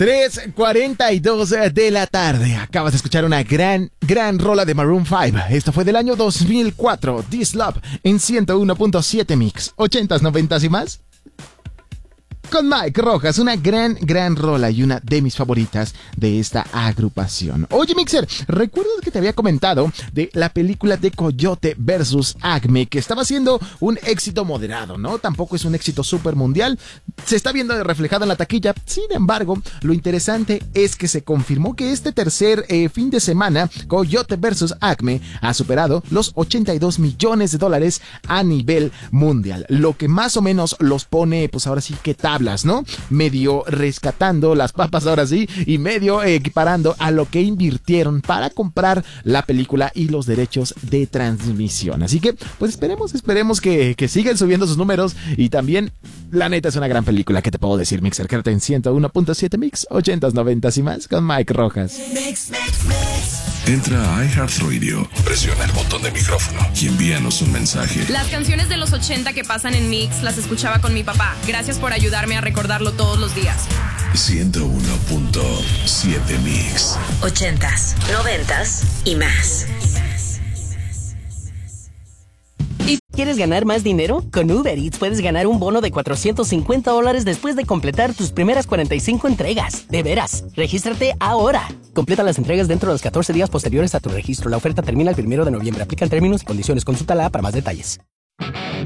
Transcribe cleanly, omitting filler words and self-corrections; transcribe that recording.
3:42 de la tarde. Acabas de escuchar una gran rola de Maroon 5. Esto fue del año 2004. This Love en 101.7 Mix. 80s, 90s y más. Con Mike Rojas, una gran rola y una de mis favoritas de esta agrupación. Oye, Mixer, ¿recuerdas que te había comentado de la película de Coyote vs. Acme, que estaba siendo un éxito moderado, ¿no? Tampoco es un éxito súper mundial. Se está viendo reflejado en la taquilla. Sin embargo, lo interesante es que se confirmó que este tercer fin de semana, Coyote vs. Acme ha superado los $82 millones a nivel mundial. Lo que más o menos los pone, pues ahora sí que tablas, ¿no? Medio rescatando las papas ahora sí y medio equiparando a lo que invirtieron para comprar la película y los derechos de transmisión. Así que, pues esperemos que sigan subiendo sus números y también, la neta, es una gran película. ¿Qué te puedo decir, Mixer? Quédate en 101.7 Mix, 80s, 90s y más con Mike Rojas. Entra a iHeartRadio, presiona el botón de micrófono y envíanos un mensaje. Las canciones de los 80 que pasan en Mix las escuchaba con mi papá. Gracias por ayudarme a recordarlo todos los días. 101.7 Mix. 80s, 90s y más. ¿Y quieres ganar más dinero? Con Uber Eats puedes ganar un bono de $450 después de completar tus primeras 45 entregas. De veras, regístrate ahora. Completa las entregas dentro de los 14 días posteriores a tu registro. La oferta termina el 1 de noviembre. Aplican términos y condiciones. Consúltala para más detalles.